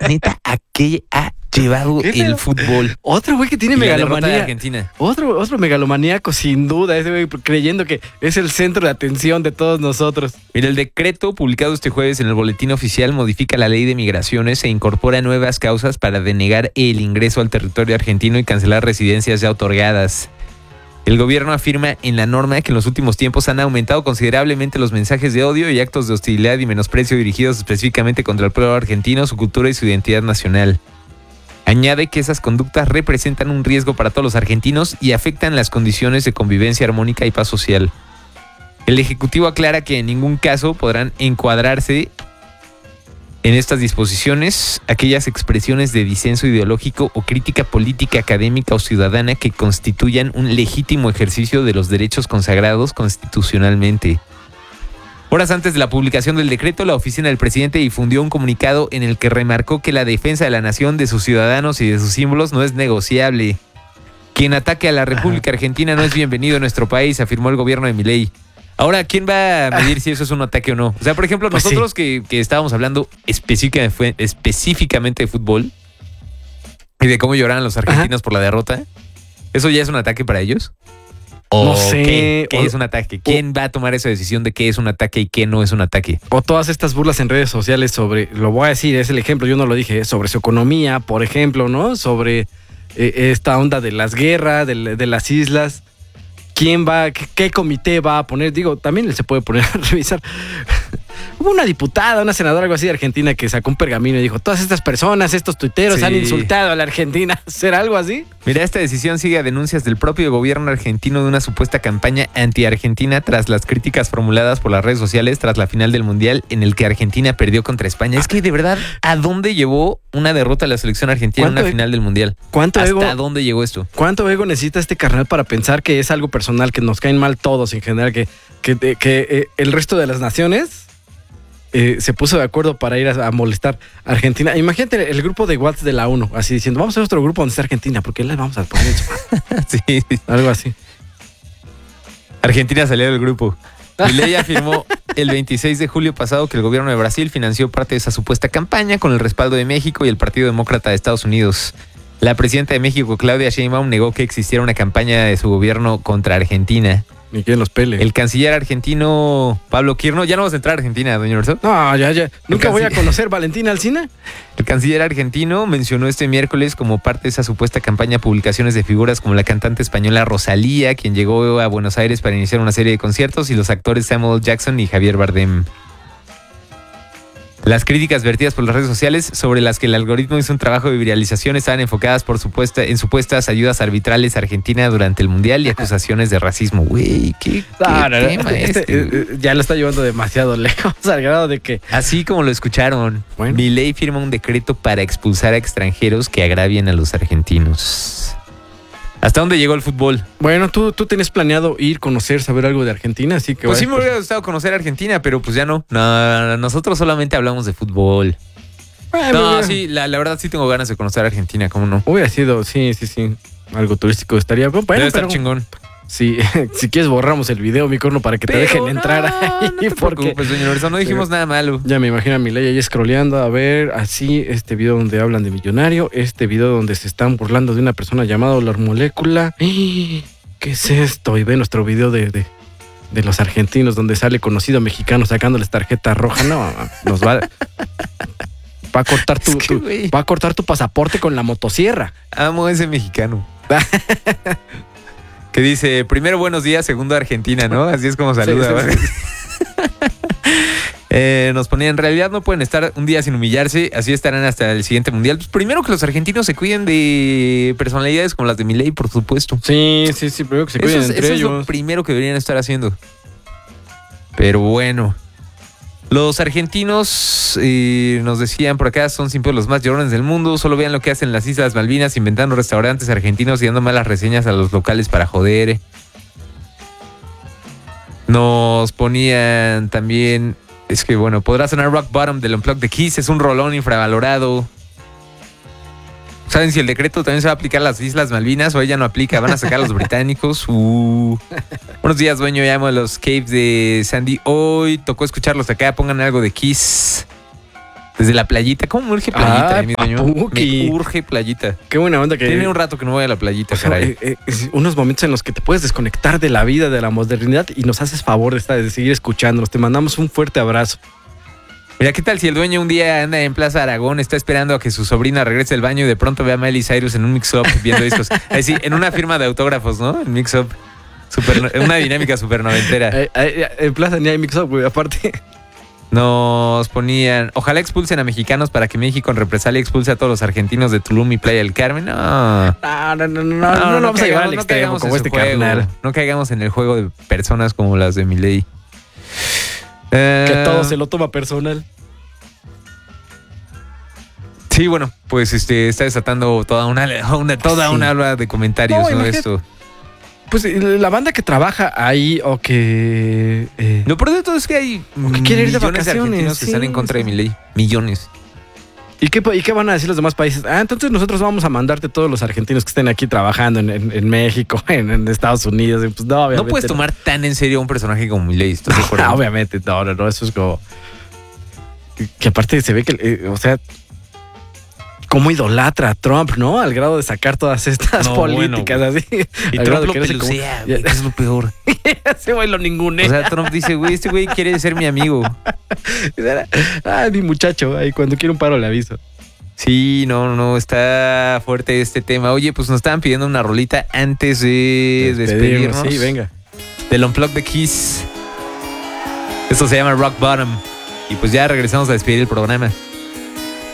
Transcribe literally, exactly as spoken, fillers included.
neta, ¿a qué ha llevado ¿Qué el te... fútbol? Otro güey que tiene y megalomanía. de Argentina. Otro, otro megalomaníaco, sin duda, ese güey creyendo que es el centro de atención de todos nosotros. Mira, el decreto publicado este jueves en el Boletín Oficial modifica la ley de migraciones e incorpora nuevas causas para denegar el ingreso al territorio argentino y cancelar residencias ya otorgadas. El gobierno afirma en la norma que en los últimos tiempos han aumentado considerablemente los mensajes de odio y actos de hostilidad y menosprecio dirigidos específicamente contra el pueblo argentino, su cultura y su identidad nacional. Añade que esas conductas representan un riesgo para todos los argentinos y afectan las condiciones de convivencia armónica y paz social. El Ejecutivo aclara que en ningún caso podrán encuadrarse en estas disposiciones aquellas expresiones de disenso ideológico o crítica política, académica o ciudadana que constituyan un legítimo ejercicio de los derechos consagrados constitucionalmente. Horas antes de la publicación del decreto, la oficina del presidente difundió un comunicado en el que remarcó que la defensa de la nación, de sus ciudadanos y de sus símbolos no es negociable. Quien ataque a la República Argentina no es bienvenido en nuestro país, afirmó el gobierno de Milei. Ahora, ¿quién va a medir si eso es un ataque o no? O sea, por ejemplo, Pues nosotros sí. que, que estábamos hablando específica- fue- específicamente de fútbol y de cómo lloraban los argentinos Ajá. por la derrota, ¿eso ya es un ataque para ellos? ¿O No sé. qué, qué O- es un ataque? ¿Quién va a tomar esa decisión de qué es un ataque y qué no es un ataque? O todas estas burlas en redes sociales sobre, lo voy a decir, es el ejemplo, yo no lo dije, sobre su economía, por ejemplo, ¿no? Sobre eh, esta onda de las guerras, de, de las islas. ¿Quién va, qué, qué comité va a poner? Digo, también se puede poner a revisar. Hubo una diputada, una senadora, algo así de Argentina, que sacó un pergamino y dijo, todas estas personas, estos tuiteros Sí. han insultado a la Argentina. ¿Será algo así? Mira, esta decisión sigue a denuncias del propio gobierno argentino de una supuesta campaña anti-argentina tras las críticas formuladas por las redes sociales tras la final del Mundial en el que Argentina perdió contra España. Es que de verdad, ¿a dónde llevó una derrota a la selección argentina en una ¿Cuánto e- final del Mundial? ¿Cuánto ¿Hasta ego, dónde llegó esto? ¿Cuánto ego necesita este carnal para pensar que es algo personal, que nos caen mal todos en general, que, que, que, que, eh, el resto de las naciones eh, se puso de acuerdo para ir a, a molestar a Argentina? Imagínate el grupo de WhatsApp de la ONU, así diciendo, vamos a otro grupo donde está Argentina, porque le vamos a poner eso. Sí, Algo así. Argentina salió del grupo. Milei afirmó el veintiséis de julio pasado que el gobierno de Brasil financió parte de esa supuesta campaña con el respaldo de México y el Partido Demócrata de Estados Unidos. La presidenta de México, Claudia Sheinbaum, negó que existiera una campaña de su gobierno contra Argentina. Ni quien los pele. El canciller argentino Pablo Quirno, ya no vamos a entrar a Argentina, doña Orso. No, ya, ya. Nunca voy a canciller- conocer Valentina Alsina. El canciller argentino mencionó este miércoles como parte de esa supuesta campaña publicaciones de figuras como la cantante española Rosalía, quien llegó a Buenos Aires para iniciar una serie de conciertos, y los actores Samuel Jackson y Javier Bardem. Las críticas vertidas por las redes sociales sobre las que el algoritmo hizo un trabajo de viralización estaban enfocadas por supuesta, en supuestas ayudas arbitrales a Argentina durante el Mundial y acusaciones de racismo. Güey, qué, qué No, no, no, tema este, este. eh, eh, ya lo está llevando demasiado lejos, al grado de que Así como lo escucharon, Bueno. Milei firma un decreto para expulsar a extranjeros que agravien a los argentinos. ¿Hasta dónde llegó el fútbol? bueno, tú, tú tienes planeado ir, conocer, saber algo de Argentina, así que Pues sí vayas me hubiera gustado conocer Argentina, pero pues ya no. No, nosotros solamente hablamos de fútbol. por- Ay, me No, hubiera- sí, la, la verdad sí tengo ganas de conocer Argentina, ¿cómo no? Hubiera sido, sí, sí, sí. Algo turístico estaría bueno, Debe estar pero chingón. sí, si quieres borramos el video, mi corno, para que te Pero dejen no, entrar ahí, no te porque preocupes, doña Lorenzo, no dijimos nada malo. ya me imagino a Milei ahí scrolleando a ver así este video donde hablan de millonario, este video donde se están burlando de una persona llamada La Molécula. ¡Ih! ¿Qué es esto? Y ve nuestro video de, de, de los argentinos donde sale conocido mexicano sacándoles tarjeta roja. No, nos va, va a cortar tu, Es que, tu- güey. va a cortar tu pasaporte con la motosierra. Amo a ese mexicano. Que dice, primero buenos días, segundo Argentina, ¿no? Así es como saluda. Sí, sí, ¿vale? Eh, nos ponía, en realidad no pueden estar un día sin humillarse, así estarán hasta el siguiente mundial. Pues primero que los argentinos se cuiden de personalidades como las de Milei, por supuesto. Sí, sí, sí, primero que se Eso, cuiden es, entre eso es lo ellos. primero que deberían estar haciendo. Pero bueno. Los argentinos, eh, nos decían por acá, son siempre los más llorones del mundo. Solo vean lo que hacen las Islas Malvinas, inventando restaurantes argentinos y dando malas reseñas a los locales para joder. Nos ponían también... Es que bueno, podrá sonar Rock Bottom del Unplugged de Kiss, es un rolón infravalorado. ¿Saben si el decreto también se va a aplicar a las Islas Malvinas o ella no aplica? ¿Van a sacar a los británicos? Uh. Buenos días, dueño. Llamo a los Caves de Sandy. Hoy tocó escucharlos acá. Pongan algo de Kiss. Desde la playita. ¿Cómo me urge playita, Ah, eh, mi dueño? papuki. Me urge playita. Qué buena onda que... Tiene un rato que no voy a la playita, O sea, caray. eh, eh, es unos momentos en los que te puedes desconectar de la vida, de la modernidad y nos haces favor de, estar, de seguir escuchándonos. Te mandamos un fuerte abrazo. Mira, ¿qué tal si el dueño un día anda en Plaza Aragón, está esperando a que su sobrina regrese del baño y de pronto ve a Miley Cyrus en un mix-up viendo discos? Así, en una firma de autógrafos, ¿no? En mix-up. Super, una dinámica súper noventera. Eh, eh, en Plaza ni hay mix-up, güey, aparte. Nos ponían, ojalá expulsen a mexicanos para que México en represalia expulse a todos los argentinos de Tulum y Playa del Carmen. No, No, no, no, no, no, no, no, vamos a llevar al no extremo caigamos como en su este juego. carnal. No caigamos en el juego de personas como las de Milei. Eh, Que todo se lo toma personal. Sí, bueno, pues este está desatando toda una, una toda Sí. una ola de comentarios, No, ¿no? imagínate. Esto. Pues la banda que trabaja ahí o que... eh, Lo peor de todo es que hay O que quiere ir de millones de vacaciones, argentinos que sí, están en contra sí. de Milei. Millones. ¿y, qué, ¿Y qué van a decir los demás países? Ah, entonces nosotros vamos a mandarte todos los argentinos que estén aquí trabajando en, en- en México, en, en Estados Unidos. Y pues no, obviamente. No puedes tomar tan en serio a un personaje como Milei, ¿estás de No, acuerdo? obviamente, no, no, no, eso es como... Que aparte se ve que, eh, o sea, cómo idolatra a Trump, ¿no? Al grado de sacar todas estas No, políticas bueno, así. Y Al Trump grado lo de quererse como- pelucea, güey, que es lo peor. Ese güey lo ningunea. O sea, Trump dice, güey, este güey quiere ser mi amigo. Ah, mi muchacho, ahí cuando quiero un paro le aviso. Sí, no, no, está fuerte este tema. Oye, pues nos estaban pidiendo una rolita antes de despedirnos. Sí, venga. Del Unplugged de Kiss. Esto se llama Rock Bottom. Y pues ya regresamos a despedir el programa.